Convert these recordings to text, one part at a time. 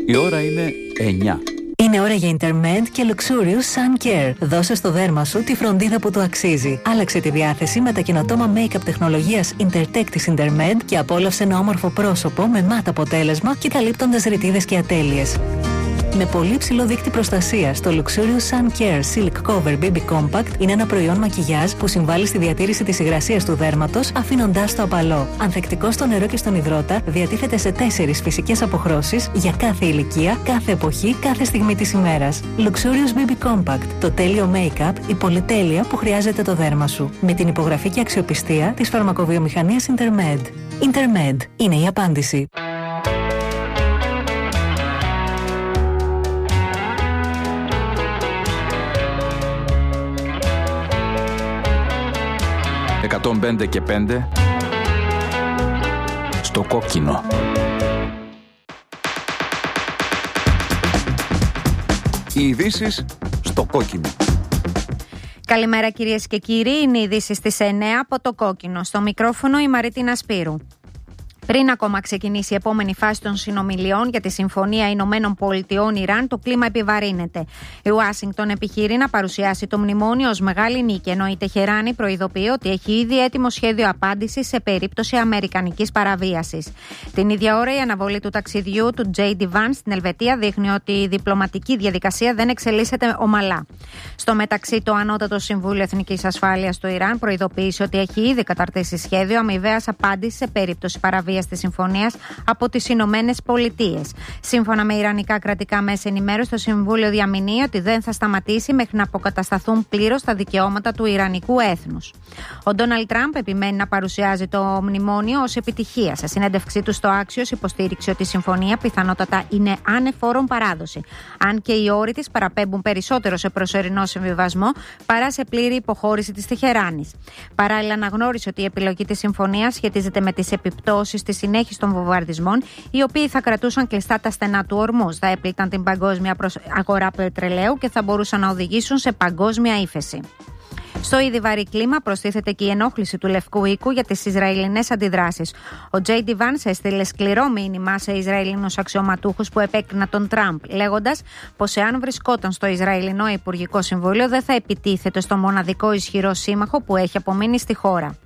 Η ώρα είναι 9. Είναι ώρα για Intermed και Luxurious Sun Care. Δώσε στο δέρμα σου τη φροντίδα που του αξίζει. Άλλαξε τη διάθεση με τα καινοτόμα make-up τεχνολογίας Intertech της Intermed και απόλαυσε ένα όμορφο πρόσωπο με μάτ αποτέλεσμα και καλύπτοντας ρητίδες και ατέλειες. Με πολύ ψηλό δείκτη προστασίας, το Luxurious Sun Care Silk Cover BB Compact είναι ένα προϊόν μακιγιάζ που συμβάλλει στη διατήρηση της υγρασίας του δέρματος, αφήνοντάς το απαλό. Ανθεκτικό στο νερό και στον υδρότα, διατίθεται σε 4 φυσικές αποχρώσεις για κάθε ηλικία, κάθε εποχή, κάθε στιγμή της ημέρας. Luxurious BB Compact, το τέλειο make-up, η πολυτέλεια που χρειάζεται το δέρμα σου. Με την υπογραφή και αξιοπιστία της φαρμακοβιομηχανίας Intermed. Intermed είναι η απάντηση. 105 και 5 στο κόκκινο. Οι ειδήσεις στο κόκκινο. Καλημέρα κυρίες και κύριοι, είναι οι ειδήσεις στις 9 από το κόκκινο. Στο μικρόφωνο η Μαρίτινα Σπύρου. Πριν ακόμα ξεκινήσει η επόμενη φάση των συνομιλιών για τη Συμφωνία Ηνωμένων Πολιτειών-Ιράν, το κλίμα επιβαρύνεται. Η Ουάσιγκτον επιχειρεί να παρουσιάσει το μνημόνιο ως μεγάλη νίκη, ενώ η Τεχεράνη προειδοποιεί ότι έχει ήδη έτοιμο σχέδιο απάντησης σε περίπτωση αμερικανικής παραβίασης. Την ίδια ώρα, η αναβολή του ταξιδιού του J.D. Vance στην Ελβετία δείχνει ότι η διπλωματική διαδικασία δεν εξελίσσεται ομαλά. Στο μεταξύ, το Ανώτατο Συμβούλιο Εθνικής Ασφάλειας του Ιράν προειδοποίησε ότι έχει ήδη καταρτήσει σχέδιο αμοιβαίας απάντησης σε περίπτωση παραβίασης της συμφωνίας από τις Ηνωμένες Πολιτείες. Σύμφωνα με ιρανικά κρατικά μέσα ενημέρωσης, το Συμβούλιο διαμηνύει ότι δεν θα σταματήσει μέχρι να αποκατασταθούν πλήρως τα δικαιώματα του ιρανικού έθνους. Ο Ντόναλντ Τραμπ επιμένει να παρουσιάζει το μνημόνιο ως επιτυχία. Σε συνέντευξή του στο Axios υποστήριξε ότι η συμφωνία πιθανότατα είναι ανεφόρον παράδοση, αν και οι όροι της παραπέμπουν περισσότερο σε προσωρινό συμβιβασμό παρά σε πλήρη υποχώρηση της Τεχεράνης. Παράλληλα, αναγνώρισε ότι η επιλογή της συμφωνίας σχετίζεται με τις επιπτώσεις στη συνέχιση των βομβαρδισμών, οι οποίοι θα κρατούσαν κλειστά τα στενά του ορμούς, θα έπληκταν την παγκόσμια αγορά πετρελαίου και θα μπορούσαν να οδηγήσουν σε παγκόσμια ύφεση. Στο ήδη βαρύ κλίμα προστίθεται και η ενόχληση του Λευκού Οίκου για τις Ισραηλινές αντιδράσεις. Ο J.D. Vance έστειλε σκληρό μήνυμα σε Ισραηλινούς αξιωματούχους που επέκριναν τον Τραμπ, λέγοντας πως εάν βρισκόταν στο Ισραηλινό Υπουργικό Συμβούλιο δεν θα επιτίθεται στο μοναδικό ισχυρό σύμμαχο που έχει απομείνει στη χώρα.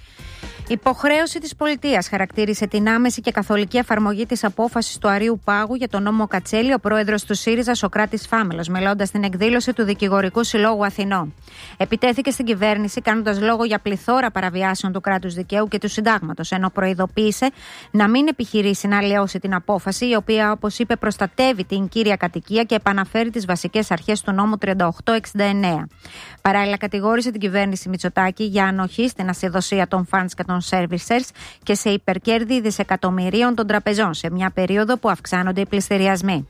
Υποχρέωση της πολιτείας χαρακτήρισε την άμεση και καθολική εφαρμογή της απόφασης του Αρείου Πάγου για τον νόμο Κατσέλη ο πρόεδρος του ΣΥΡΙΖΑ Σωκράτης Φάμελος, μιλώντας στην εκδήλωση του Δικηγορικού Συλλόγου Αθηνών. Επιτέθηκε στην κυβέρνηση κάνοντας λόγο για πληθώρα παραβιάσεων του κράτους δικαίου και του συντάγματος, ενώ προειδοποίησε να μην επιχειρήσει να αλλοιώσει την απόφαση, η οποία, όπως είπε, προστατεύει την κύρια κατοικία και επαναφέρει τις βασικές αρχές του νόμου 3869. Παράλληλα, κατηγόρησε την κυβέρνηση Μητσοτάκη για ανοχή στην ασυδοσία των funds και των servicers και σε υπερκέρδη δισεκατομμυρίων των τραπεζών σε μια περίοδο που αυξάνονται οι πληστηριασμοί.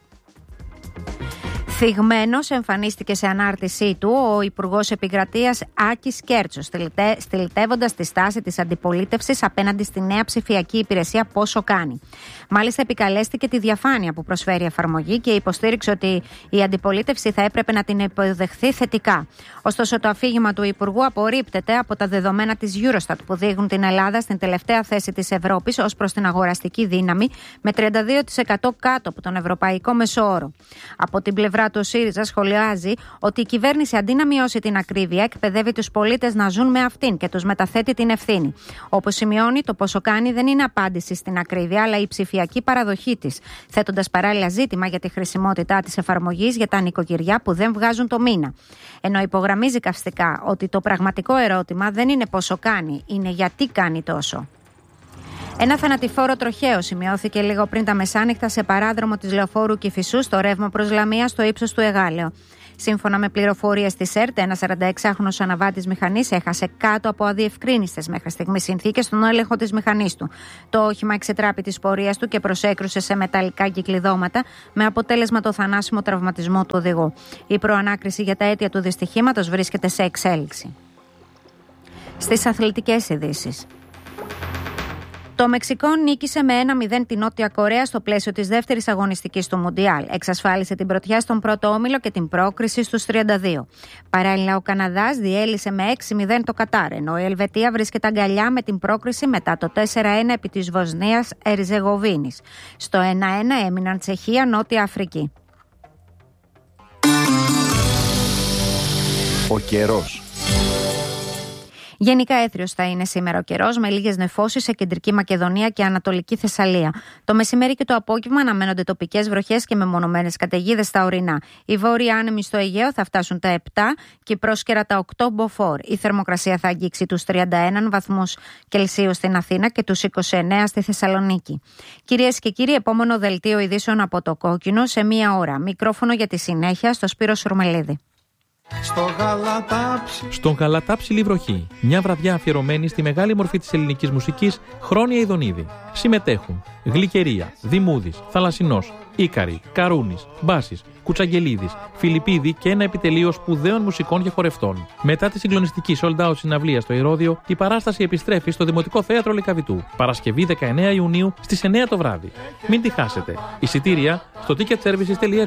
Θυγμένος εμφανίστηκε σε ανάρτησή του ο Υπουργός Επικρατείας Άκης Κέρτσος, στυλιτεύοντας τη στάση της αντιπολίτευσης απέναντι στη νέα ψηφιακή υπηρεσία Πόσο Κάνει. Μάλιστα, επικαλέστηκε τη διαφάνεια που προσφέρει η εφαρμογή και υποστήριξε ότι η αντιπολίτευση θα έπρεπε να την υποδεχθεί θετικά. Ωστόσο, το αφήγημα του Υπουργού απορρίπτεται από τα δεδομένα της Eurostat που δείχνουν την Ελλάδα στην τελευταία θέση της Ευρώπης ως προς την αγοραστική δύναμη, με 32% κάτω από τον ευρωπαϊκό μεσόωρο. Από την πλευρά του ΣΥΡΙΖΑ σχολιάζει ότι η κυβέρνηση, αντί να μειώσει την ακρίβεια, εκπαιδεύει τους πολίτες να ζουν με αυτήν και τους μεταθέτει την ευθύνη. Όπως σημειώνει, το Πόσο Κάνει δεν είναι απάντηση στην ακρίβεια, αλλά η ψηφιακή παραδοχή της, θέτοντας παράλληλα ζήτημα για τη χρησιμότητά της εφαρμογής για τα νοικοκυριά που δεν βγάζουν το μήνα. Ενώ υπογραμμίζει καυστικά ότι το πραγματικό ερώτημα δεν είναι πόσο κάνει, είναι γιατί κάνει τόσο. Ένα θανατηφόρο τροχαίο σημειώθηκε λίγο πριν τα μεσάνυχτα σε παράδρομο της Λεωφόρου Κηφισού στο ρεύμα προς Λαμία στο ύψος του Εγάλεω. Σύμφωνα με πληροφορίες της ΕΡΤ, ένας 46χρονος αναβάτης μηχανής έχασε κάτω από αδιευκρίνιστες μέχρι στιγμής συνθήκες τον έλεγχο της μηχανής του. Το όχημα εξετράπη της πορείας του και προσέκρουσε σε μεταλλικά κυκλειδώματα, με αποτέλεσμα το θανάσιμο τραυματισμό του οδηγού. Η προανάκριση για τα αίτια του δυστυχήματος βρίσκεται σε εξέλιξη. Στις αθλητικές ειδήσεις. Το Μεξικό νίκησε με 1-0 την Νότια Κορέα στο πλαίσιο της δεύτερης αγωνιστικής του Μουντιάλ. Εξασφάλισε την πρωτιά στον πρώτο όμιλο και την πρόκριση στους 32. Παράλληλα, ο Καναδάς διέλυσε με 6-0 το Κατάρ, ενώ η Ελβετία βρίσκεται αγκαλιά με την πρόκριση μετά το 4-1 επί της Βοσνίας Ερζεγοβίνης. Στο 1-1 έμειναν Τσεχία, Νότια Αφρική. Ο καιρός. Γενικά έθριος θα είναι σήμερα ο καιρός, με λίγες νεφώσεις σε κεντρική Μακεδονία και ανατολική Θεσσαλία. Το μεσημέρι και το απόγευμα αναμένονται τοπικές βροχές και μεμονωμένες καταιγίδες στα ορεινά. Οι βόρειοι άνεμοι στο Αιγαίο θα φτάσουν τα 7 και οι πρόσκαιρα τα 8 μποφόρ. Η θερμοκρασία θα αγγίξει τους 31 βαθμούς Κελσίου στην Αθήνα και τους 29 στη Θεσσαλονίκη. Κυρίες και κύριοι, επόμενο δελτίο ειδήσεων από το Κόκκινο σε μία ώρα. Μικρόφωνο για τη συνέχεια στο Σπύρο Σουρμελίδη. Στον Γαλατάψιλη βροχή. Μια βραδιά αφιερωμένη στη μεγάλη μορφή της ελληνικής μουσικής, Χρόνια Ιδονίδη. Συμμετέχουν Γλυκερία, Δημούδης, Θαλασσινός, Ίκαρη, Καρούνης, Μπάσης, Κουτσαγγελίδης, Φιλιππίδη και ένα επιτελείο σπουδαίων μουσικών και χορευτών. Μετά τη συγκλονιστική sold out συναυλία στο Ηρώδειο, η παράσταση επιστρέφει στο Δημοτικό Θέατρο Λυκαβητού. Παρασκευή 19 Ιουνίου στις 9 το βράδυ. Μην τη χάσετε. Εισιτήρια στο ticketservices.gr.